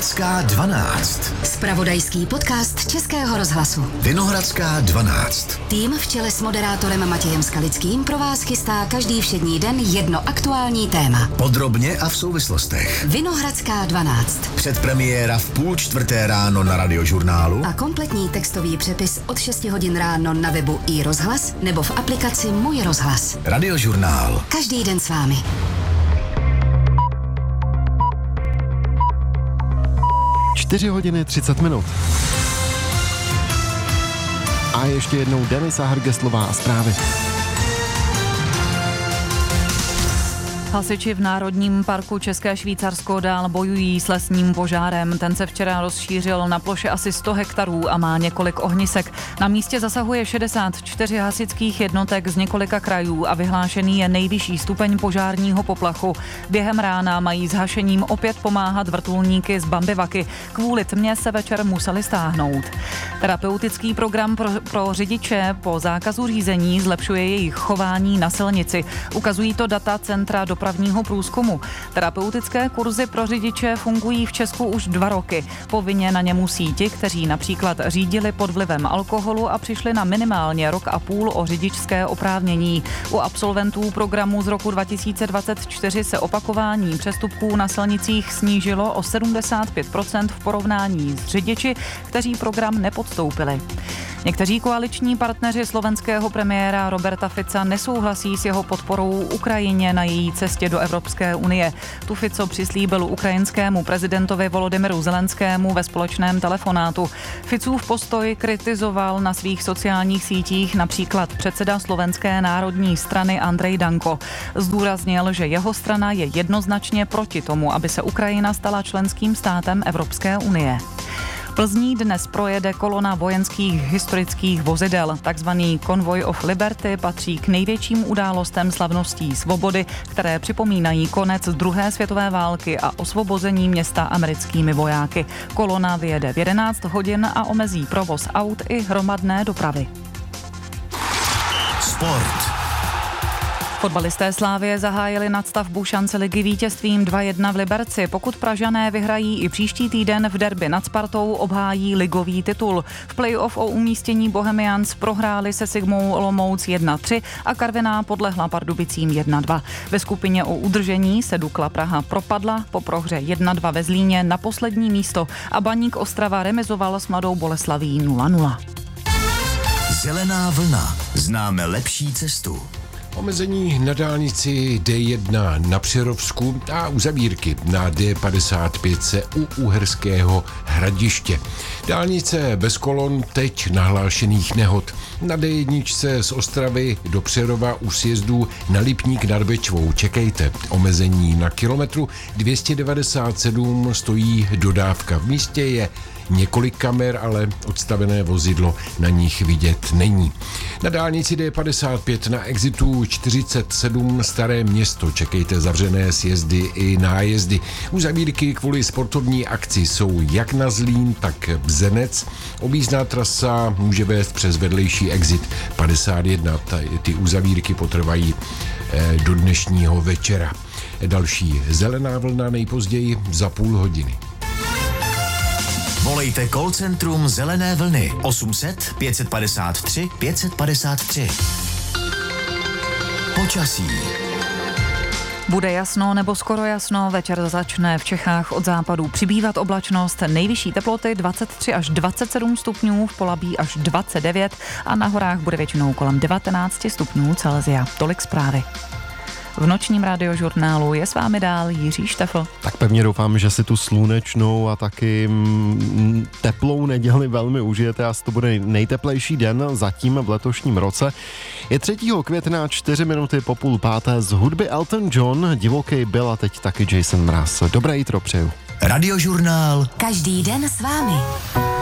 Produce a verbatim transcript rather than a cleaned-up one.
Vinohradská dvanáct. Zpravodajský podcast Českého rozhlasu. Vinohradská dvanáct. Tým v čele s moderátorem Matějem Skalickým pro vás chystá každý všední den jedno aktuální téma. Podrobně a v souvislostech. Vinohradská dvanáct. Předpremiéra v půl čtvrté ráno na Radiožurnálu. A kompletní textový přepis od šesti hodin ráno na webu i rozhlas nebo v aplikaci Můj rozhlas. Radiožurnál. Každý den s vámi. čtyři hodiny třicet minut. A ještě jednou Denisa Hrgeslová a zprávy. Hasiči v Národním parku České Švýcarsko dál bojují s lesním požárem. Ten se včera rozšířil na ploše asi sto hektarů a má několik ohnisek. Na místě zasahuje šedesát čtyři hasičských jednotek z několika krajů a vyhlášený je nejvyšší stupeň požárního poplachu. Během rána mají s hašením opět pomáhat vrtulníky z Bambivaky. Kvůli tmě se večer museli stáhnout. Terapeutický program pro, pro řidiče po zákazu řízení zlepšuje jejich chování na silnici. Ukazují to data Centra do dopravního průzkumu. Terapeutické kurzy pro řidiče fungují v Česku už dva roky. Povinně na ně musí ti, kteří například řídili pod vlivem alkoholu a přišli na minimálně rok a půl o řidičské oprávnění. U absolventů programu z roku dva tisíce dvacet čtyři se opakování přestupků na silnicích snížilo o sedmdesát pět procent v porovnání s řidiči, kteří program nepodstoupili. Někteří koaliční partneři slovenského premiéra Roberta Fica nesouhlasí s jeho podporou Ukrajině na její cestě do Evropské unie. Tu Fico přislíbil ukrajinskému prezidentovi Volodymyru Zelenskému ve společném telefonátu. Ficův postoj kritizoval na svých sociálních sítích například předseda Slovenské národní strany Andrej Danko. Zdůraznil, že jeho strana je jednoznačně proti tomu, aby se Ukrajina stala členským státem Evropské unie. Plzní dnes projede kolona vojenských historických vozidel. Takzvaný Convoy of Liberty patří k největším událostem slavností svobody, které připomínají konec druhé světové války a osvobození města americkými vojáky. Kolona vyjede v jedenáct hodin a omezí provoz aut i hromadné dopravy. Sport. Fotbalisté Slavie zahájili nadstavbu šance ligy vítězstvím dva jedna v Liberci. Pokud Pražané vyhrají i příští týden v derby nad Spartou, obhájí ligový titul. V play-off o umístění Bohemians prohráli se Sigmou Olomouc jedna tři a Karviná podlehla Pardubicím jedna dva. Ve skupině o udržení se Dukla Praha propadla po prohře jedna dva ve Zlíně na poslední místo a Baník Ostrava remizoval s Mladou Boleslaví nula nula. Zelená vlna. Známe lepší cestu. Omezení na dálnici D jedna na Přerovsku a uzavírky na D padesát pět C u Uherského Hradiště. Dálnice bez kolon teď nahlášených nehod. Na D jedna z Ostravy do Přerova u sjezdu na Lipník nad Bečvou čekejte. Omezení na kilometru dvě stě devadesát sedm stojí dodávka. V místě je několik kamer, ale odstavené vozidlo na nich vidět není. Na dálnici D padesát pět na exitu čtyřicet sedm Staré Město čekejte zavřené sjezdy i nájezdy. Uzavírky kvůli sportovní akci jsou jak na Zlín, tak Bzenec. Objízdná trasa může vést přes vedlejší exit padesát jedna. Ty uzavírky potrvají do dnešního večera. Další zelená vlna nejpozději za půl hodiny. Volejte call centrum Zelené vlny osm set pět padesát tři pět padesát tři. Počasí. Bude jasno nebo skoro jasno, večer začne v Čechách od západu přibývat oblačnost, nejvyšší teploty dvacet tři až dvacet sedm stupňů, v Polabí až dvacet devět a na horách bude většinou kolem devatenáct stupňů Celsia. Tolik zprávy. V nočním radiožurnálu je s vámi dál Jiří Štefl. Tak pevně doufám, že si tu slunečnou a taky mm, teplou neděli velmi užijete a to bude nejteplejší den zatím v letošním roce. Je třetího května, čtyři minuty po půl páté, z hudby Elton John, Divoký byl a teď taky Jason Mraz. Dobré jitro přeju. Radiožurnál. Každý den s vámi.